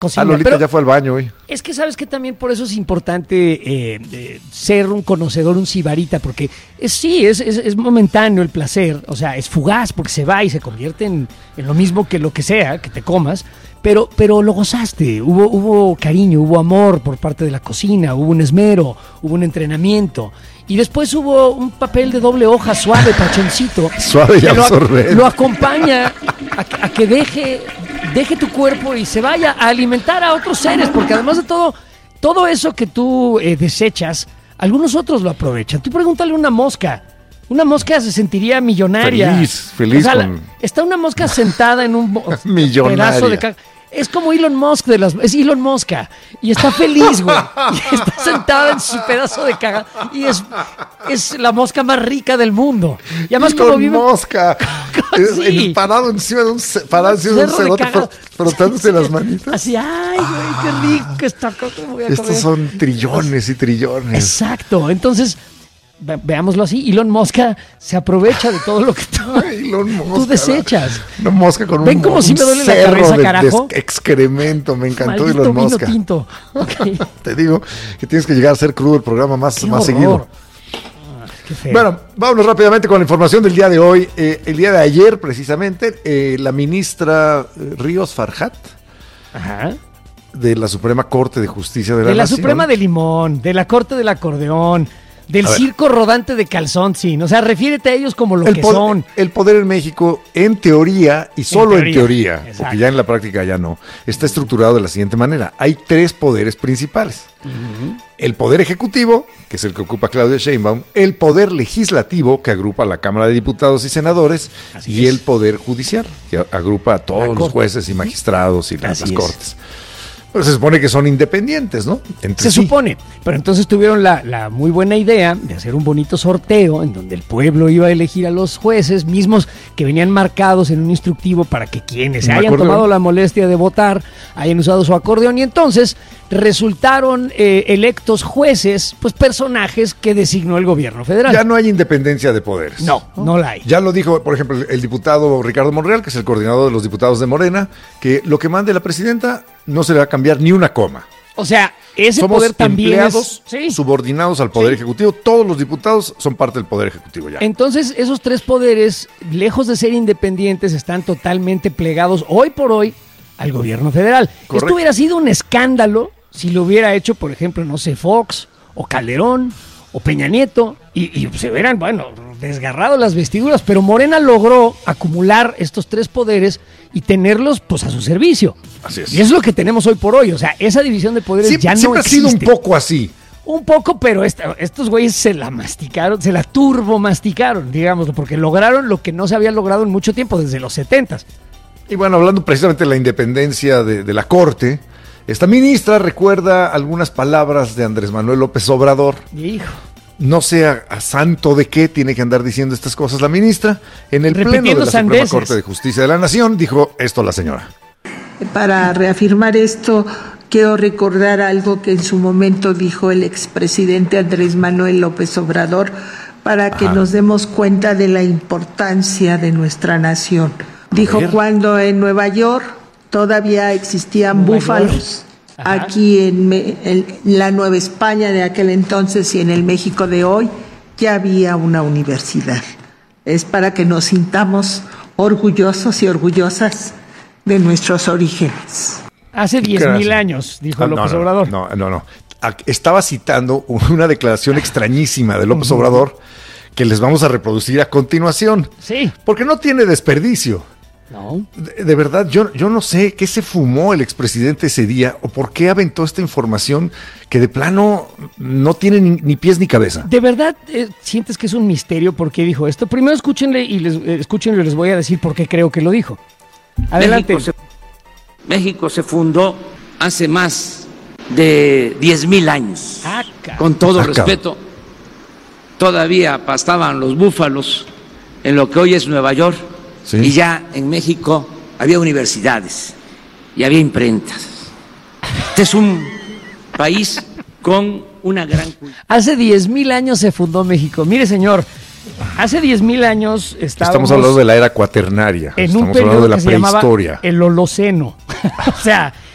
cocina. Lolita ya fue al baño hoy. Es que sabes que también por eso es importante ser un conocedor, un sibarita, porque es momentáneo el placer, o sea, es fugaz porque se va y se convierte en lo mismo que lo que sea que te comas, pero lo gozaste, hubo cariño, hubo amor por parte de la cocina, hubo un esmero, hubo un entrenamiento. Y después hubo un papel de doble hoja suave, pachoncito. Suave y absorbente. Lo acompaña a que deje tu cuerpo y se vaya a alimentar a otros seres, porque además de todo eso que tú desechas, algunos otros lo aprovechan. Tú pregúntale a una mosca. Una mosca se sentiría millonaria. Feliz. O sea, está una mosca sentada en un millonaria. pedazo de es como Elon Musk es Elon Musk y está feliz, güey. Y está sentada en su pedazo de caga y es la mosca más rica del mundo. Y además como vive mosca. Parado encima de un cerote frotándose las manitas. Así, ay, güey, qué rico está. Estos son trillones y trillones. Exacto. Entonces, veámoslo así, Elon Musk se aprovecha de todo lo que tú desechas. Una mosca con ¿Ven cómo sí me duele la cabeza, carajo? Excremento, me encantó Maldito Elon Musk. Vino tinto. Okay. Te digo que tienes que llegar a ser crudo el programa más seguido. Qué feo. Bueno, vámonos rápidamente con la información del día de hoy. El día de ayer, precisamente, la ministra Ríos Farjat, de la Suprema Corte de Justicia de la Nación. De la Suprema de Limón, de la Corte del Acordeón, del circo rodante de Calzoncin. O sea, refiérete a ellos como lo que son. El poder en México, en teoría, y solo en teoría, porque ya en la práctica ya no, está estructurado de la siguiente manera. Hay 3 poderes principales. El poder ejecutivo, que es el que ocupa Claudia Sheinbaum, el poder legislativo, que agrupa a la Cámara de Diputados y Senadores, el poder judicial, que agrupa a todos los jueces y magistrados y las cortes. Pero se supone que son independientes, ¿no? Supone, pero entonces tuvieron la muy buena idea de hacer un bonito sorteo en donde el pueblo iba a elegir a los jueces mismos que venían marcados en un instructivo para que quienes se hayan tomado la molestia de votar hayan usado su acordeón, y entonces resultaron electos jueces, pues personajes que designó el gobierno federal. Ya no hay independencia de poderes. No la hay. Ya lo dijo, por ejemplo, el diputado Ricardo Monreal, que es el coordinador de los diputados de Morena, que lo que mande la presidenta no se le va a cambiar ni una coma. O sea, ese Somos poder también empleados subordinados al Poder Ejecutivo. Todos los diputados son parte del Poder Ejecutivo ya. Entonces, esos 3 poderes, lejos de ser independientes, están totalmente plegados hoy por hoy al gobierno federal. Correcto. Esto hubiera sido un escándalo si lo hubiera hecho, por ejemplo, no sé, Fox o Calderón o Peña Nieto y se hubieran, desgarrado las vestiduras, pero Morena logró acumular estos 3 poderes y tenerlos pues a su servicio. Así es. Y eso es lo que tenemos hoy por hoy. O sea, esa división de poderes ya no siempre existe. Ha sido un poco así. Un poco, pero estos güeyes se la masticaron, se la turbomasticaron, digámoslo, porque lograron lo que no se había logrado en mucho tiempo, desde los 70s. Y bueno, hablando precisamente de la independencia de la Corte, esta ministra recuerda algunas palabras de Andrés Manuel López Obrador. Hijo. No sé a santo de qué tiene que andar diciendo estas cosas la ministra. En el pleno de la Suprema Corte de Justicia de la Nación dijo esto la señora. Para reafirmar esto, quiero recordar algo que en su momento dijo el expresidente Andrés Manuel López Obrador para que nos demos cuenta de la importancia de nuestra nación. Dijo cuando en Nueva York todavía existían búfalos. Aquí en la Nueva España de aquel entonces y en el México de hoy ya había una universidad. Es para que nos sintamos orgullosos y orgullosas de nuestros orígenes. Hace 10,000 años, dijo López Obrador. No. Estaba citando una declaración extrañísima de López Obrador que les vamos a reproducir a continuación. Sí. Porque no tiene desperdicio. No. De verdad, yo no sé qué se fumó el expresidente ese día o por qué aventó esta información que de plano no tiene ni pies ni cabeza. ¿De verdad sientes que es un misterio por qué dijo esto? Primero escúchenle y les voy a decir por qué creo que lo dijo. Adelante. México se fundó hace más de 10,000 años. Con todo respeto, todavía pastaban los búfalos en lo que hoy es Nueva York. Sí. Y ya en México había universidades y había imprentas. Este es un país con una gran cultura. Hace 10,000 años se fundó México. Mire, señor, hace 10,000 años estamos hablando de la era cuaternaria. En un periodo de la prehistoria. El Holoceno. O sea,